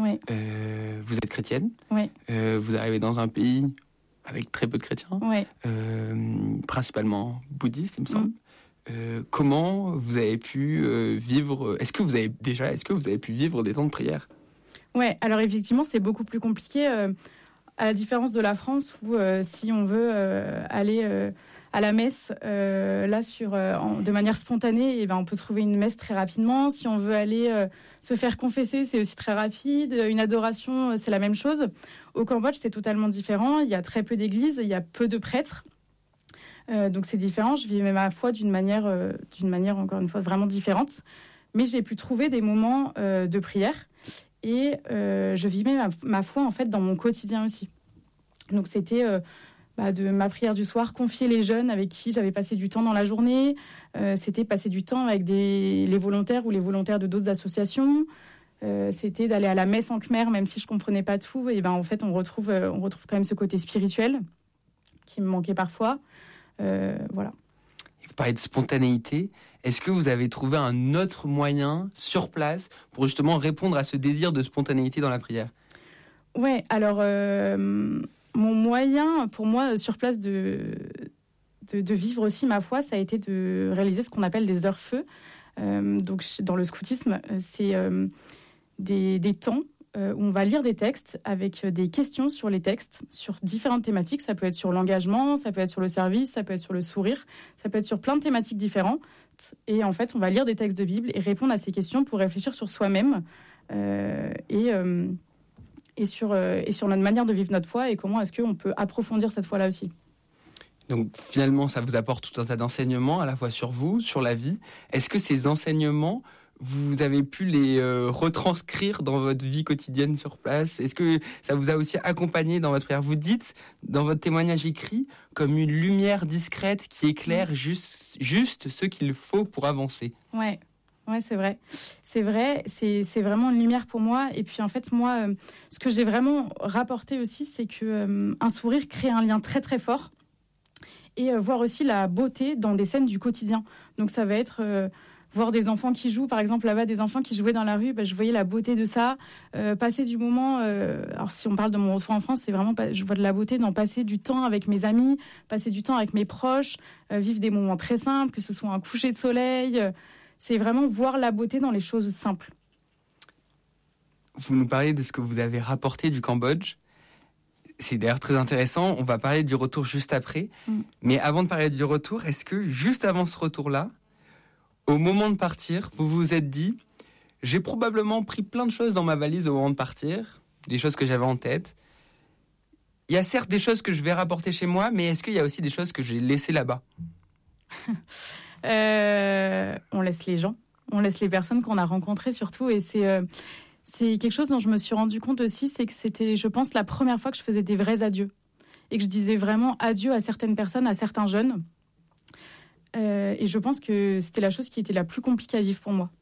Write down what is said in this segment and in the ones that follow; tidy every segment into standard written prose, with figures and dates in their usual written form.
Oui. Vous êtes chrétienne. Oui. Vous arrivez dans un pays avec très peu de chrétiens, Oui. principalement bouddhistes, il me semble. Comment vous avez pu vivre... Est-ce que vous avez pu vivre des temps de prière ? Ouais, alors effectivement, c'est beaucoup plus compliqué, à la différence de la France, où si on veut aller à la messe, de manière spontanée, et ben, on peut trouver une messe très rapidement. Si on veut aller se faire confesser, c'est aussi très rapide. Une adoration, c'est la même chose. Au Cambodge, c'est totalement différent. Il y a très peu d'églises, il y a peu de prêtres. Donc c'est différent. Je vivais ma foi d'une manière, encore une fois, vraiment différente. Mais j'ai pu trouver des moments de prière. Et je vivais ma foi, en fait, dans mon quotidien aussi. Donc, c'était de ma prière du soir, confier les jeunes avec qui j'avais passé du temps dans la journée. C'était passer du temps avec les volontaires ou les volontaires de d'autres associations. C'était d'aller à la messe en khmer, même si je ne comprenais pas tout. Et ben, en fait, on retrouve quand même ce côté spirituel qui me manquait parfois. Voilà. Vous parlez de spontanéité. Est-ce que vous avez trouvé un autre moyen sur place pour justement répondre à ce désir de spontanéité dans la prière ? Ouais, alors mon moyen pour moi sur place de vivre aussi ma foi, ça a été de réaliser ce qu'on appelle des heures feu. Donc dans le scoutisme, c'est des temps où on va lire des textes avec des questions sur les textes, sur différentes thématiques. Ça peut être sur l'engagement, ça peut être sur le service, ça peut être sur le sourire, ça peut être sur plein de thématiques différentes. Et en fait, on va lire des textes de Bible et répondre à ces questions pour réfléchir sur soi-même et sur notre manière de vivre notre foi et comment est-ce qu'on peut approfondir cette foi-là aussi. Donc finalement, ça vous apporte tout un tas d'enseignements à la fois sur vous, sur la vie. Est-ce que ces enseignements, vous avez pu les retranscrire dans votre vie quotidienne sur place ? Est-ce que ça vous a aussi accompagné dans votre prière ? Vous dites, dans votre témoignage écrit, comme une lumière discrète qui éclaire juste ce qu'il faut pour avancer. Ouais, c'est vrai. C'est vrai, c'est vraiment une lumière pour moi. Et puis en fait, moi, ce que j'ai vraiment rapporté aussi, c'est que un sourire crée un lien très très fort. Et voir aussi la beauté dans des scènes du quotidien. Donc ça va être... voir des enfants qui jouent, par exemple là-bas, des enfants qui jouaient dans la rue, je voyais la beauté de ça. Passer du moment, alors si on parle de mon retour en France, c'est vraiment, je vois de la beauté dans passer du temps avec mes amis, passer du temps avec mes proches, vivre des moments très simples, que ce soit un coucher de soleil. C'est vraiment voir la beauté dans les choses simples. Vous nous parlez de ce que vous avez rapporté du Cambodge. C'est d'ailleurs très intéressant. On va parler du retour juste après. Mais avant de parler du retour, est-ce que juste avant ce retour-là, au moment de partir, vous vous êtes dit, j'ai probablement pris plein de choses dans ma valise au moment de partir, des choses que j'avais en tête. Il y a certes des choses que je vais rapporter chez moi, mais est-ce qu'il y a aussi des choses que j'ai laissées là-bas ? On laisse les gens, on laisse les personnes qu'on a rencontrées surtout. Et c'est quelque chose dont je me suis rendu compte aussi, c'est que c'était, je pense, la première fois que je faisais des vrais adieux. Et que je disais vraiment adieu à certaines personnes, à certains jeunes. Et je pense que c'était la chose qui était la plus compliquée à vivre pour moi.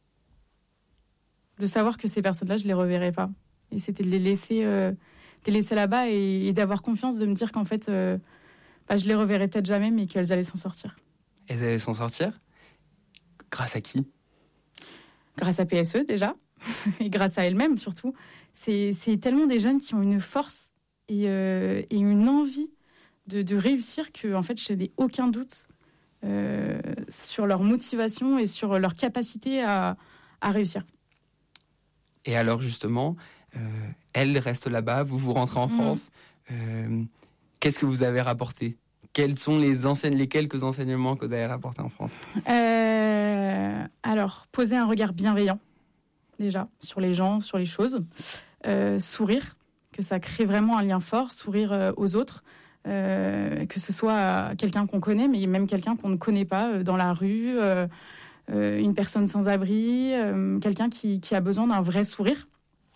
De savoir que ces personnes-là, je ne les reverrais pas. Et c'était de les laisser là-bas et d'avoir confiance, de me dire qu'en fait, je les reverrais peut-être jamais, mais qu'elles allaient s'en sortir. Elles allaient s'en sortir ? Grâce à qui ? Grâce à PSE déjà, et grâce à elles-mêmes surtout. C'est tellement des jeunes qui ont une force et une envie de réussir que en fait, je n'ai aucun doute sur leur motivation et sur leur capacité à réussir. Et alors justement, elles restent là-bas, vous rentrez en France. Qu'est-ce que vous avez rapporté ? Quels sont les quelques enseignements que vous avez rapportés en France ? Alors, poser un regard bienveillant, déjà, sur les gens, sur les choses. Sourire, que ça crée vraiment un lien fort. Sourire aux autres. Que ce soit quelqu'un qu'on connaît, mais même quelqu'un qu'on ne connaît pas dans la rue, une personne sans abri, quelqu'un qui a besoin d'un vrai sourire.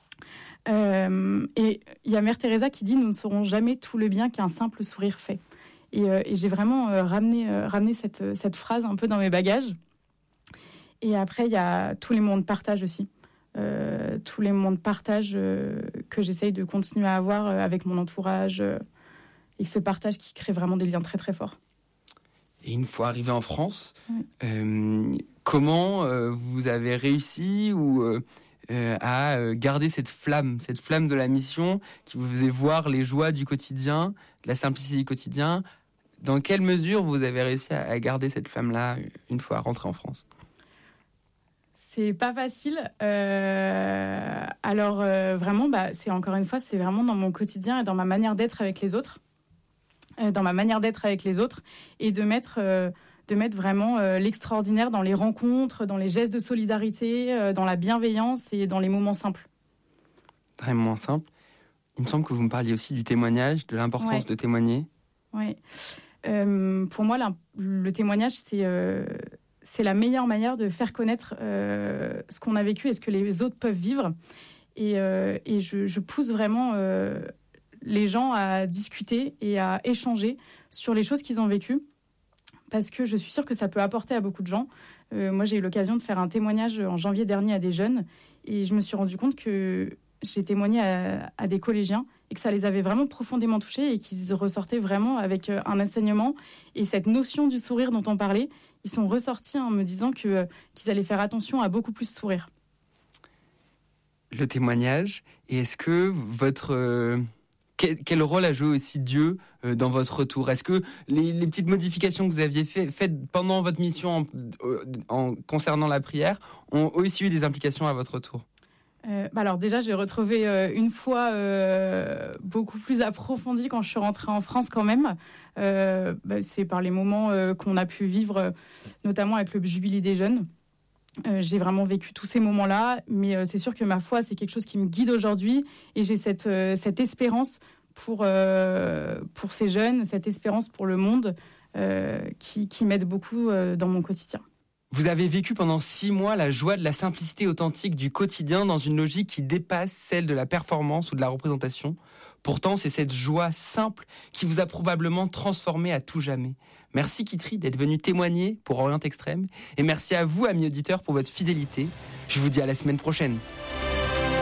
Et il y a Mère Teresa qui dit « Nous ne saurons jamais tout le bien qu'un simple sourire fait ». Et j'ai vraiment ramené cette phrase un peu dans mes bagages. Et après, il y a tous les moments de partage aussi. Tous les moments de partage que j'essaye de continuer à avoir avec mon entourage. Et ce partage qui crée vraiment des liens très très forts. Et une fois arrivé en France, comment vous avez réussi ou à garder cette flamme de la mission qui vous faisait voir les joies du quotidien, de la simplicité du quotidien. Dans quelle mesure vous avez réussi à garder cette flamme-là une fois rentré en France ? C'est pas facile. Alors vraiment, c'est encore une fois, c'est vraiment dans mon quotidien et dans ma manière d'être avec les autres. Et de mettre vraiment l'extraordinaire dans les rencontres, dans les gestes de solidarité, dans la bienveillance et dans les moments simples. Dans les moments simples. Il me semble que vous me parliez aussi du témoignage, de l'importance de témoigner. Oui. Pour moi, le témoignage, c'est la meilleure manière de faire connaître ce qu'on a vécu et ce que les autres peuvent vivre. Et je pousse vraiment les gens à discuter et à échanger sur les choses qu'ils ont vécues, parce que je suis sûre que ça peut apporter à beaucoup de gens. Moi, j'ai eu l'occasion de faire un témoignage en janvier dernier à des jeunes, et je me suis rendu compte que j'ai témoigné à des collégiens et que ça les avait vraiment profondément touchés et qu'ils ressortaient vraiment avec un enseignement et cette notion du sourire dont on parlait. Ils sont ressortis en me disant qu'ils allaient faire attention à beaucoup plus sourire. Le témoignage, et est-ce que quel rôle a joué aussi Dieu dans votre retour ? Est-ce que les petites modifications que vous aviez faites pendant votre mission en concernant la prière ont aussi eu des implications à votre retour ? Alors déjà, j'ai retrouvé une foi beaucoup plus approfondie quand je suis rentrée en France quand même. C'est par les moments qu'on a pu vivre, notamment avec le Jubilé des jeunes. J'ai vraiment vécu tous ces moments-là, mais c'est sûr que ma foi, c'est quelque chose qui me guide aujourd'hui, et j'ai cette espérance pour ces jeunes, cette espérance pour le monde qui m'aide beaucoup dans mon quotidien. Vous avez vécu pendant 6 mois la joie de la simplicité authentique du quotidien dans une logique qui dépasse celle de la performance ou de la représentation. Pourtant, c'est cette joie simple qui vous a probablement transformé à tout jamais. Merci Kitry d'être venu témoigner pour Orient Extrême, et merci à vous, amis auditeurs, pour votre fidélité. Je vous dis à la semaine prochaine.